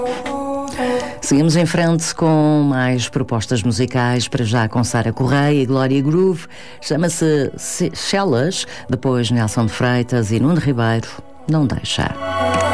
Seguimos em frente com mais propostas musicais, para já com Sara Correia e Glória Groove. Chama-se Shellas, depois Nelson de Freitas e Nuno Ribeiro, Não Deixa.